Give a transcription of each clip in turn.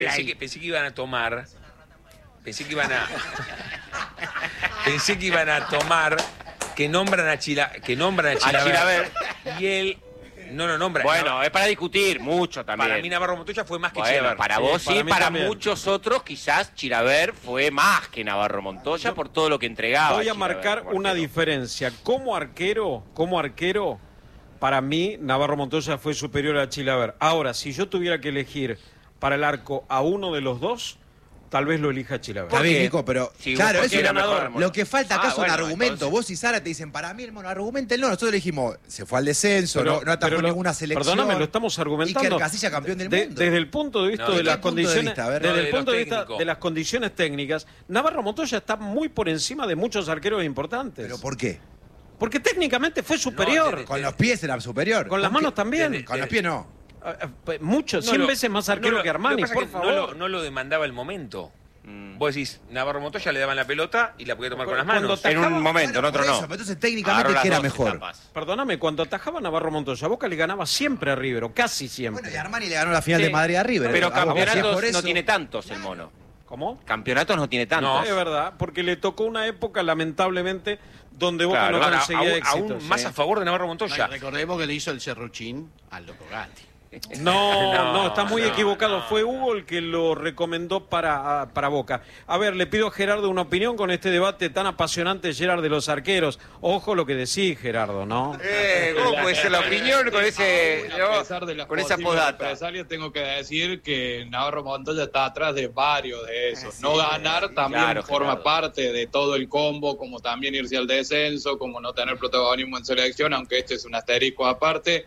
Pensé que iban a tomar. Pensé que iban a. Pensé que iban a tomar. Que nombran a Chilaver. Y él no lo nombra. Bueno, no. es para discutir mucho también. Para mí Navarro Montoya fue más que bueno, Chilaver. para vos sí, para también. muchos otros quizás Chilaver fue más que Navarro Montoya por todo lo que entregaba. Voy a Chilaver marcar como una arquero. diferencia. Como arquero, para mí Navarro Montoya fue superior a Chilaver. Ahora, si yo tuviera que elegir para el arco a uno de los dos, tal vez lo elija Chilaver. Está bien, Nico, pero Sí, claro, porque eso era era mejor, lo que falta acá son bueno, argumentos. entonces... Vos y Sara te dicen, para mí el mono argumenta. No, nosotros le dijimos, se fue al descenso, Pero- no atajó pero lo- ninguna selección. Perdóname, lo estamos argumentando. Iker Casillas campeón del mundo. Desde el punto de vista No, de ¿de las qué punto de condiciones, vista? A ver, desde no, el de punto lo de vista técnico. de las condiciones técnicas, Navarro Montoya está muy por encima de muchos arqueros importantes. ¿Pero por qué? Porque técnicamente fue superior. desde- Con los pies era superior. Con las ¿Con qué? manos también. desde- Con los pies no. Mucho, No 100 lo- veces más no arquero lo- que Armani, lo que pasa por es que favor. no lo demandaba el momento. Vos decís, Navarro Montoya le daban la pelota y la podía tomar con las Cuando manos. ta- En un momento, en Bueno, otro por no. eso, pero entonces técnicamente, Agarró las ¿qué era dos mejor? etapas. Perdóname, cuando atajaba Navarro Montoya, Boca le ganaba siempre a River, o casi siempre. Bueno, y Armani le ganó la final Sí, de Madrid a River. Pero ¿A vos decís campeonatos por eso? no tiene tantos el mono. ¿Cómo? Campeonatos no tiene tantos. Es verdad, porque le tocó una época, lamentablemente, donde Boca Claro, no Ahora, conseguía éxito. aún más sí. a favor de Navarro Montoya. Recordemos que le hizo el serruchín al Loco Gatti. No, está muy no, equivocado. no. Fue Hugo el que lo recomendó para Boca. A ver, le pido a Gerardo una opinión con este debate tan apasionante, Gerard, de los arqueros. Ojo lo que decís, Gerardo, ¿no? ¿Cómo puede ser la opinión con ese, A pesar de las con esa posibles podata? represalias, tengo que decir que Navarro Montoya está atrás de varios de esos. No ganar también claro, forma Gerardo. parte de todo el combo, como también irse al descenso, como no tener protagonismo en selección, aunque este es un asterisco aparte.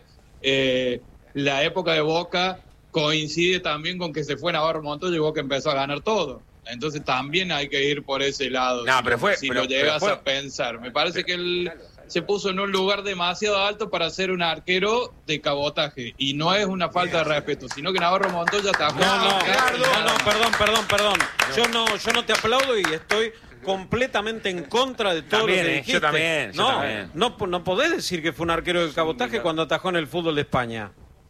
La época de Boca coincide también con que se fue Navarro Montoya y Boca empezó a ganar todo. Entonces también hay que ir por ese lado. No, si pero lo- fue- si pero- lo llegas pero fue- a pensar. Me parece que él se puso en un lugar demasiado alto para ser un arquero de cabotaje. Y no es una falta de respeto, sino que Navarro Montoya atajó. No, perdón. Yo no te aplaudo y estoy completamente en contra de todo También, lo que yo dijiste. también, yo no, también. no podés decir que fue un arquero de cabotaje cuando atajó en el fútbol de España.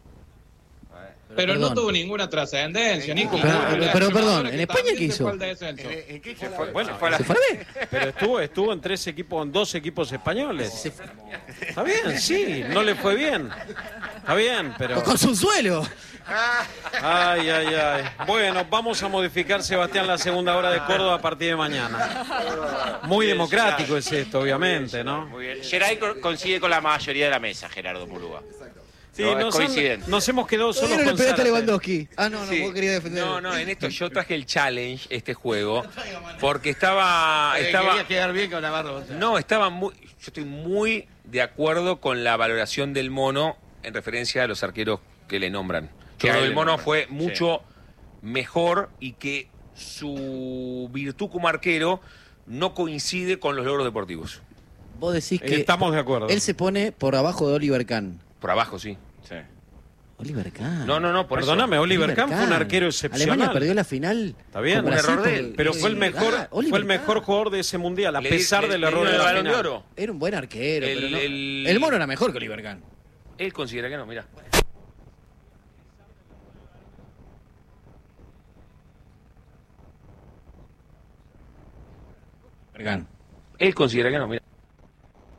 Pero no Perdón. tuvo ninguna trascendencia, Nico. Pero, perdón, ¿en España qué hizo? Bueno, fue a la- ¿Se fue a la B? pero estuvo en dos equipos españoles. Está bien, sí, no le fue bien. Está bien, pero... Con su suelo. Ay. Bueno, vamos a modificar, Sebastián, la segunda hora de Córdoba a partir de mañana. Muy democrático es esto, obviamente, ¿no? Muy bien. Geray coincide con la mayoría de la mesa, Gerardo Murúa. Sí, No, es nos, coincidente. nos hemos quedado solos Todavía no le con pegaste a Zárate. Lewandowski. Ah, no, Sí. vos querías defender. No, en esto yo traje el challenge, este juego, porque estaba Quería quedar bien con Navarro. yo estoy muy de acuerdo con la valoración del mono en referencia a los arqueros que le nombran. Yo Que creo a que él el le mono nombran, fue sí. mucho mejor y que su virtud como arquero no coincide con los logros deportivos. Vos decís que Estamos de acuerdo. él se pone por abajo de Oliver Kahn. Por abajo, sí. Oliver Kahn. No, por Perdóname, eso. Oliver Kahn fue un arquero excepcional. Alemania perdió la final. Está bien, con un Brasil error de él. Pero fue el mejor, Oliver fue el mejor Kahn. jugador de ese mundial, a Le- pesar le- del le error dio de el la Balón final. de Oro. Era un buen arquero, El- pero no. el- El mono era mejor que Oliver Kahn. Él considera que no, mira. Oliver Kahn. Él considera que no, mira.